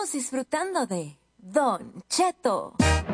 Estamos disfrutando de Don Cheto.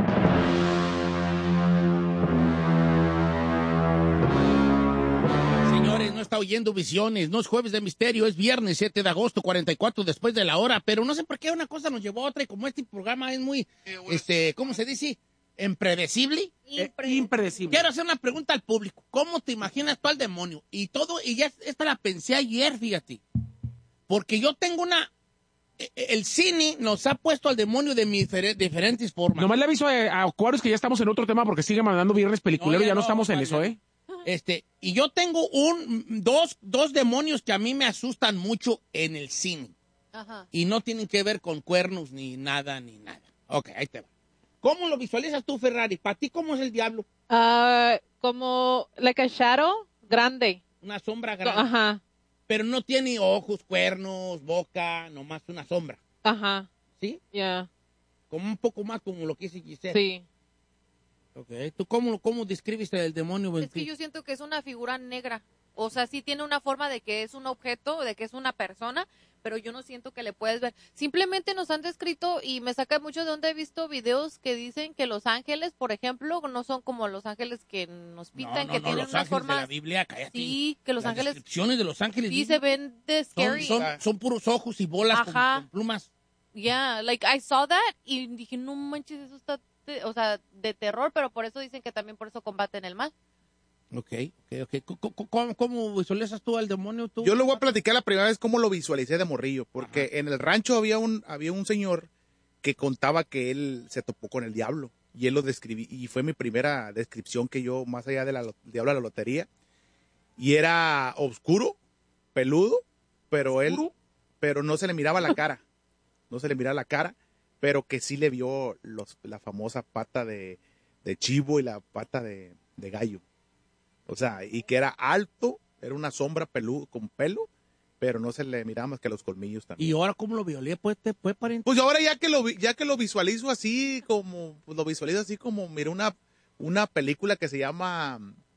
Señores, no está oyendo Visiones, no es Jueves de Misterio, es viernes 7 de agosto, 44 después de la hora, pero no sé por qué una cosa nos llevó a otra y como este programa es muy, ¿cómo se dice? Impredecible. Impredecible. Quiero hacer una pregunta al público. ¿Cómo te imaginas tú al demonio? Y ya esta la pensé ayer, fíjate. Porque yo tengo el cine nos ha puesto al demonio de diferentes formas. Nomás le aviso a Aquarius que ya estamos en otro tema porque sigue mandando viernes peliculero y ya no estamos en eso, ¿eh? Y yo tengo dos demonios que a mí me asustan mucho en el cine. Ajá. Y no tienen que ver con cuernos ni nada. Ok, ahí te va. ¿Cómo lo visualizas tú, Ferrari? ¿Para ti cómo es el diablo? Como like a shadow grande. Una sombra grande. Ajá. Pero no tiene ojos, cuernos, boca, nomás una sombra. Ajá. ¿Sí? Yeah. Como un poco más como lo que dice Giselle. Sí. Okay. ¿Tú cómo describes el demonio? Es que yo siento que es una figura negra. O sea, sí tiene una forma de que es un objeto, de que es una persona, pero yo no siento que le puedes ver. Simplemente nos han descrito y me saca mucho de donde he visto videos que dicen que los ángeles, por ejemplo, no son como los ángeles que nos pintan, que tienen los una ángeles forma. de la Biblia, cállate. Sí, que los Las ángeles descripciones de los ángeles sí se ven de scary. son puros ojos y bolas con plumas. Yeah, like I saw that y dije, no manches, eso está, de terror, pero por eso dicen que también por eso combaten el mal. Ok. ¿Cómo visualizas tú al demonio? ¿Tú? Yo le voy a platicar la primera vez cómo lo visualicé de morrillo, porque en el rancho había un señor que contaba que él se topó con el diablo, y él lo describí, y fue mi primera descripción que yo, más allá del diablo de la lotería, y era oscuro, peludo, pero no se le miraba la cara, pero que sí le vio la famosa pata de chivo y la pata de gallo. O sea, y que era alto, era una sombra con pelo, pero no se le miraba más que los colmillos también. ¿Y ahora cómo lo violé? Pues pariente. Pues ahora ya que lo visualizo así como, mira una película que se llama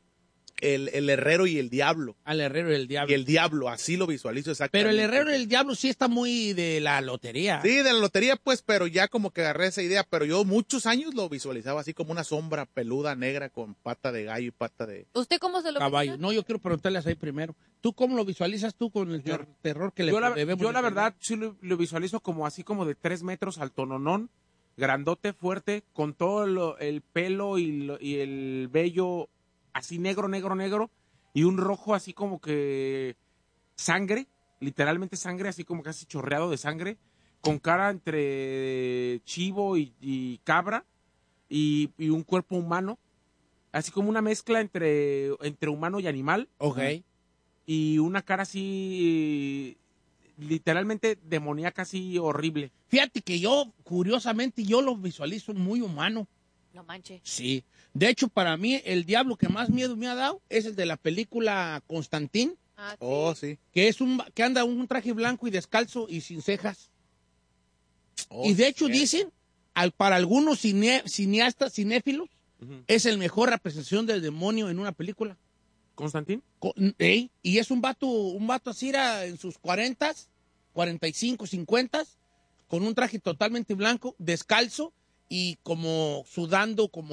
El Herrero y el Diablo. Al Herrero y el Diablo. Y el Diablo, así lo visualizo exactamente. Pero el Herrero y el Diablo sí está muy de la lotería. Sí, de la lotería, pues, pero ya como que agarré esa idea. Pero yo muchos años lo visualizaba así como una sombra peluda negra con pata de gallo y pata de ¿Usted cómo se lo caballo? visualiza? No, yo quiero preguntarles ahí primero. ¿Tú cómo lo visualizas tú con el terror que le debemos? Yo la verdad sí lo visualizo como así como de 3 metros altononón, grandote, fuerte, con todo el pelo y el vello así negro, y un rojo así como que sangre, literalmente sangre, así como casi chorreado de sangre, con cara entre chivo y cabra, y un cuerpo humano, así como una mezcla entre humano y animal. Ok. Y una cara así, literalmente demoníaca, así horrible. Fíjate que yo, curiosamente, yo lo visualizo muy humano. No manche. Sí. De hecho, para mí, el diablo que más miedo me ha dado es el de la película Constantín. Ah, sí. Oh, sí. Que anda un traje blanco y descalzo y sin cejas. Oh, y de hecho sí. dicen, para algunos cineastas, cinéfilos, es el mejor representación del demonio en una película. ¿Constantín? Y es un vato así era en sus 40s, 45, 50s, con un traje totalmente blanco, descalzo y como sudando como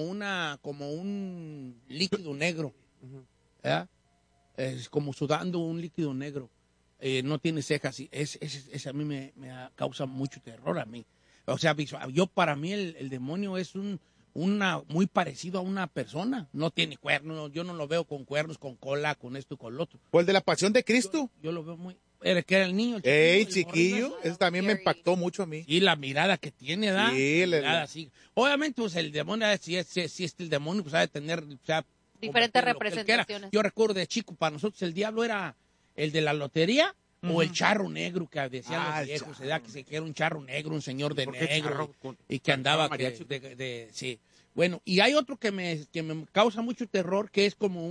un líquido negro. ¿Verdad? Es como sudando un líquido negro. No tiene cejas. Es a mí me causa mucho terror a mí. O sea, para mí el demonio es muy parecido a una persona. No tiene cuernos, yo no lo veo con cuernos, con cola, con esto y con lo otro. ¿O el de la Pasión de Cristo? Yo lo veo muy... que era el niño, Chiquillo, eso también me impactó mucho a mí. Y la mirada que tiene, ¿verdad? Sí, la mirada así. Obviamente, pues el demonio, si es el demonio, pues ha de tener... O sea, diferentes representaciones. Yo recuerdo de chico, para nosotros el diablo era el de la lotería o el charro negro que decían los viejos, que era un charro negro, un señor de negro, y que andaba... sí. Bueno, y hay otro que me causa mucho terror, que es como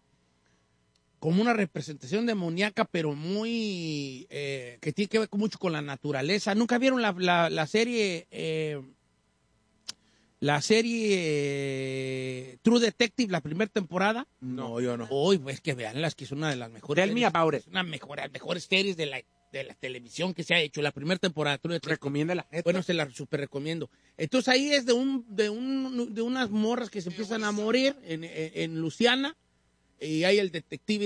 una representación demoníaca, pero muy... que tiene que ver mucho con la naturaleza. ¿Nunca vieron la serie... la serie True Detective, la primera temporada? No, yo no. Uy, pues que veanlas, que es una de las mejores. Tell me about it. Es una de las mejores series de la de la televisión que se ha hecho, la primera temporada. True Detective. Recomiéndala. Bueno, se la super recomiendo. Entonces ahí es de unas morras que se empiezan a morir en Luisiana, y hay el detective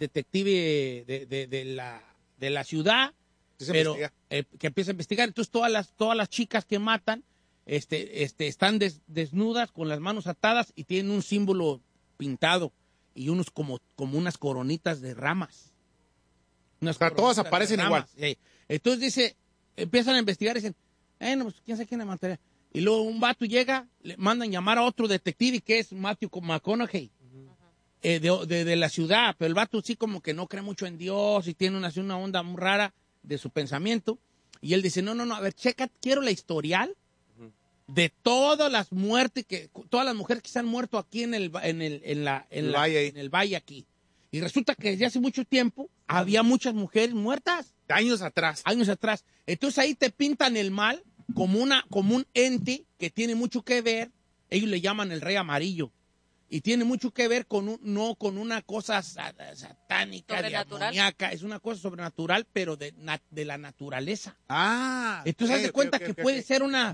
de la ciudad, pero que empieza a investigar. Entonces todas las chicas que matan están desnudas con las manos atadas y tienen un símbolo pintado y unos como unas coronitas de ramas. O sea, todas aparecen igual. Sí. Entonces dice, empiezan a investigar y dicen, pues quién sabe quién la mataría. Y luego un vato llega, le mandan llamar a otro detective que es Matthew McConaughey, de la ciudad, pero el vato sí como que no cree mucho en Dios y tiene una onda muy rara de su pensamiento. Y él dice, no, a ver, checa, quiero la historial de todas las muertes, todas las mujeres que se han muerto aquí en el valle aquí. Y resulta que desde hace mucho tiempo había muchas mujeres muertas. Años atrás. Entonces ahí te pintan el mal como un ente que tiene mucho que ver, ellos le llaman el Rey Amarillo, y tiene mucho que ver con una cosa satánica, demoníaca, es una cosa sobrenatural, pero de la naturaleza. Entonces haz de cuenta que puede ser una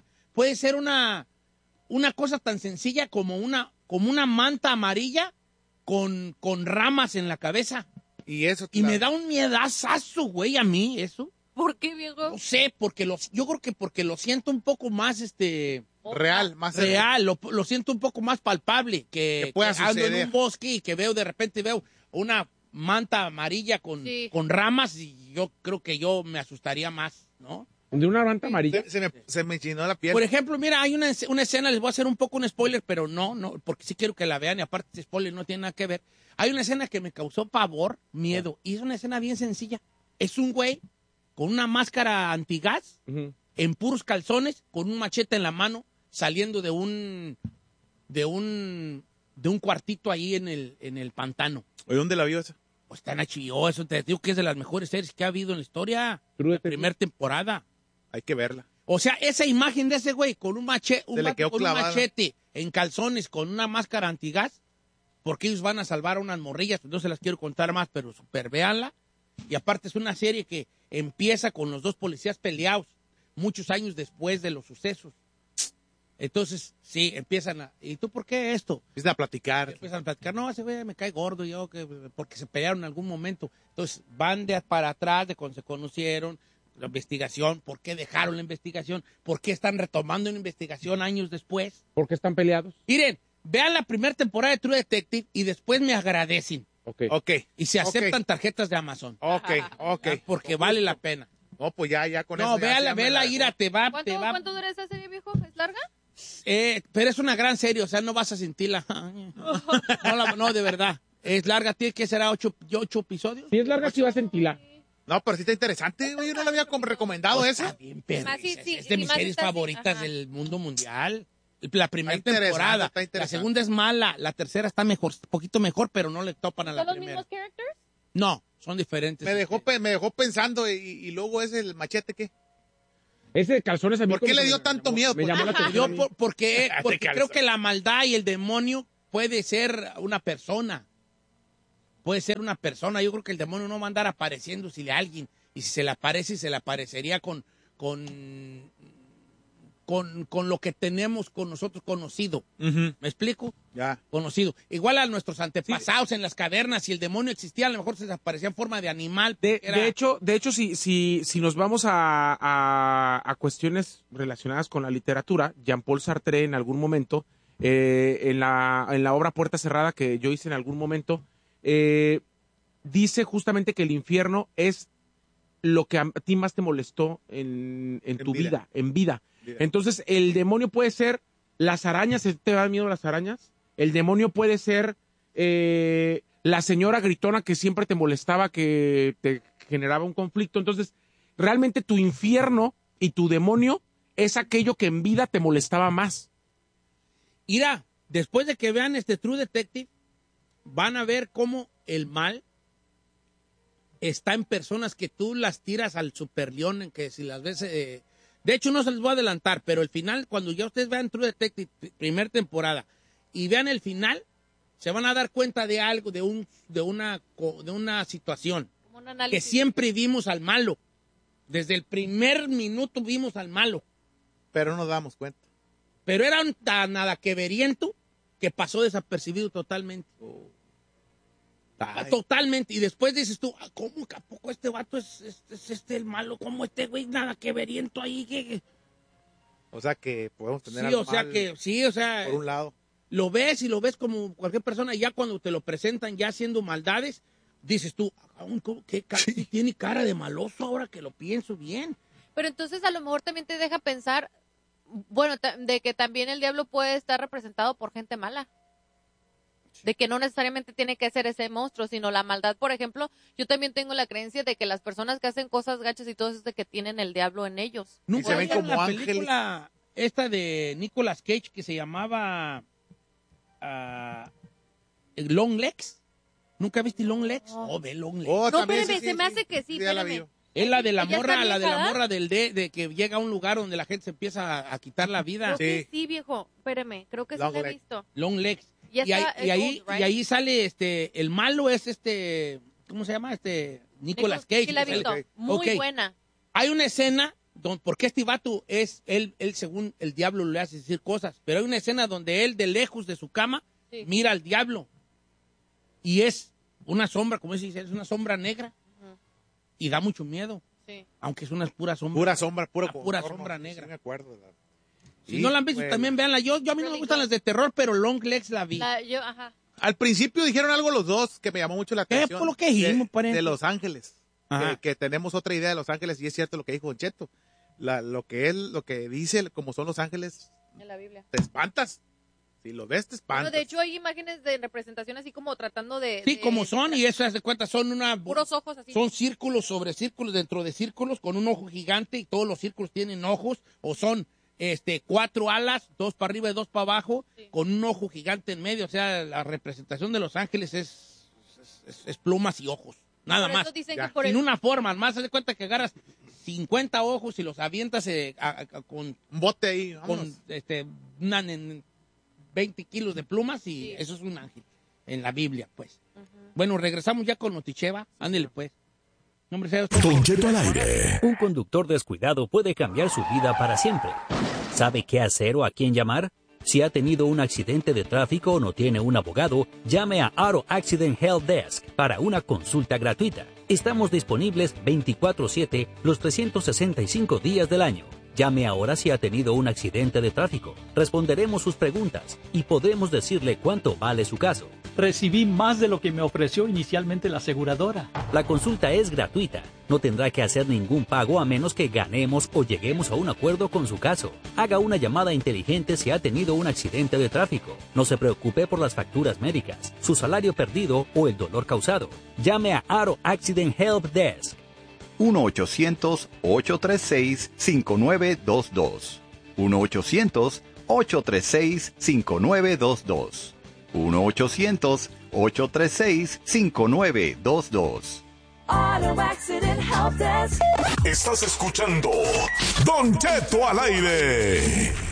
cosa tan sencilla como una manta amarilla con ramas en la cabeza. Y me da un miedazazo, güey, a mí, eso. ¿Por qué, viejo? No sé, yo creo que porque lo siento un poco más, real, lo siento un poco más palpable, que ando en un bosque y que de repente veo una manta amarilla con ramas, y yo creo que yo me asustaría más, ¿no? De una manta amarilla. Se me enchinó la piel. Por ejemplo, mira, hay una escena, les voy a hacer un poco un spoiler, pero no, porque sí quiero que la vean, y aparte ese spoiler no tiene nada que ver. Hay una escena que me causó pavor, miedo, y es una escena bien sencilla. Es un güey con una máscara antigás, en puros calzones, con un machete en la mano, saliendo de un cuartito ahí en el pantano. ¿Y dónde la vio esa? Pues está en HBO, eso te digo que es de las mejores series que ha habido en la historia. La primera temporada. Hay que verla. O sea, esa imagen de ese güey con un machete en calzones, con una máscara antigás, porque ellos van a salvar a unas morrillas, no se las quiero contar más, pero super véanla. Y aparte es una serie que empieza con los dos policías peleados muchos años después de los sucesos. Entonces, sí, ¿y tú por qué esto? Empiezan a platicar. No, ese güey me cae gordo, porque se pelearon en algún momento. Entonces, van para atrás de cuando se conocieron, la investigación, por qué dejaron la investigación, por qué están retomando una investigación años después. ¿Por qué están peleados? Miren, vean la primera temporada de True Detective y después me agradecen. Ok. Y se aceptan tarjetas de Amazon. Ok. Porque vale la pena. No, pues ya con eso. No, véala, Ira, te va. ¿Cuánto dura esa serie, viejo? ¿Es larga? Pero es una gran serie, o sea, no vas a sentirla. No, de verdad. Es larga, tiene que ser 8 episodios. Si es larga, sí va a sentirla. No, pero sí está interesante, güey. Yo no la había recomendado esa. Está bien, perro. Sí, Es de mis series favoritas del mundo mundial. La primera Está temporada. interesante. La segunda es mala. La tercera está mejor, un poquito mejor, pero no le topan a la ¿Son los primera. mismos characters? No, son diferentes. Me dejó pensando y luego es el machete, ¿qué? Ese de calzones a mí. ¿Por qué le dio tanto miedo? Me llamó la atención. Porque creo que la maldad y el demonio puede ser una persona. Puede ser una persona. Yo creo que el demonio no va a andar apareciéndosele a alguien. Y si se le aparece, se le aparecería con lo que tenemos con nosotros conocido. ¿Me explico? Ya. Conocido. Igual a nuestros antepasados en las cavernas, si el demonio existía, a lo mejor se aparecía en forma de animal. De hecho, si nos vamos a cuestiones relacionadas con la literatura, Jean-Paul Sartre en algún momento, en la obra Puerta Cerrada que yo hice en algún momento, dice justamente que el infierno es lo que a ti más te molestó en tu vida, en vida. Entonces, el demonio puede ser las arañas. ¿Te da miedo las arañas? El demonio puede ser la señora gritona que siempre te molestaba, que te generaba un conflicto. Entonces, realmente tu infierno y tu demonio es aquello que en vida te molestaba más. Mira, después de que vean True Detective, van a ver cómo el mal está en personas que tú las tiras al Super León, en que si las ves... de hecho, no se les voy a adelantar, pero el final, cuando ya ustedes vean True Detective, primera temporada, y vean el final, se van a dar cuenta de algo, de una situación. Como un análisis. Que siempre vimos al malo. Desde el primer minuto vimos al malo. Pero no nos damos cuenta. Pero era un tan nada que veriento que pasó desapercibido totalmente. Ay. Totalmente. Y después dices tú, ¿cómo que a poco este vato es el malo? ¿Cómo este güey nada que veriento ahí? O sea que podemos tener Sí, algo o sea mal que, sí, o sea, por un lado. lo ves y lo ves como cualquier persona. Y ya cuando te lo presentan ya haciendo maldades, dices tú, ¿qué tiene cara de maloso ahora que lo pienso bien? Pero entonces a lo mejor también te deja pensar, bueno, de que también el diablo puede estar representado por gente mala. De que no necesariamente tiene que ser ese monstruo, sino la maldad. Por ejemplo, yo también tengo la creencia de que las personas que hacen cosas gachas y todo eso es de que tienen el diablo en ellos. Nunca se ven vieron como la ángeles. película esta de Nicolas Cage que se llamaba Long Legs. ¿Nunca viste Long Legs? No. Ve Long Legs. Oh, No, también, espérame, se me hace que sí, ya la espérame. vi. Es la de la ¿Ya está morra, la de la vieja? morra de que llega a un lugar donde la gente se empieza a quitar la vida. Creo que Sí. sí, viejo. Espérame, creo que sí Long la he Legs. visto. Long Legs. Ya Y está, ahí, es old, right? y ahí sale el malo es ¿cómo se llama? Nicolas Cage. Sí la he que sale. visto. Muy Ok. buena. Hay una escena porque este vato él según el diablo le hace decir cosas, pero hay una escena donde él de lejos de su cama Sí. mira al diablo y es una sombra, como se dice, es una sombra negra y da mucho miedo, Sí. aunque es una pura sombra. Pura sombra, pura Pura contorno, sombra sí, negra. Sí, me acuerdo. Si Sí, no la han visto pues, también véanla. Yo a mí no me Really gustan good. las de terror, pero Long Legs la vi. Ajá. Al principio dijeron algo los dos que me llamó mucho la atención. por lo que dijimos, de, pariente? de Los Ángeles. Ajá. Que tenemos otra idea de Los Ángeles y es cierto lo que dijo Don Cheto. Lo que dice como son Los Ángeles, En la Biblia. te espantas. Si lo ves, te espantas. Bueno, de hecho hay imágenes de representación así como tratando de... Sí, de- como son, y eso hace cuenta, son Puros ojos así. son círculos sobre círculos dentro de círculos con un ojo gigante y todos los círculos tienen ojos o son 4 alas, 2 para arriba y 2 para abajo, Sí. con un ojo gigante en medio. O sea, la representación de Los Ángeles es plumas y ojos, nada Por más. eso dicen Ya. que por Sin el- una forma, más haz de cuenta que agarras 50 ojos y los avientas con Un bote ahí. vámonos. 20 kilos de plumas y Sí. eso es un ángel en la Biblia, pues. Bueno, regresamos ya con Noticheva. Ándele, pues. Nombre sea usted. Don Cheto al aire. Un conductor descuidado puede cambiar su vida para siempre. ¿Sabe qué hacer o a quién llamar? Si ha tenido un accidente de tráfico o no tiene un abogado, llame a Auto Accident Help Desk para una consulta gratuita. Estamos disponibles 24/7 los 365 días del año. Llame ahora si ha tenido un accidente de tráfico. Responderemos sus preguntas y podremos decirle cuánto vale su caso. Recibí más de lo que me ofreció inicialmente la aseguradora. La consulta es gratuita. No tendrá que hacer ningún pago a menos que ganemos o lleguemos a un acuerdo con su caso. Haga una llamada inteligente si ha tenido un accidente de tráfico. No se preocupe por las facturas médicas, su salario perdido o el dolor causado. Llame a Auto Accident Help Desk. 1-800-836-5922. 1-800-836-5922. 1-800-836-5922. Auto Accident Help Desk. Estás escuchando Don Cheto al aire.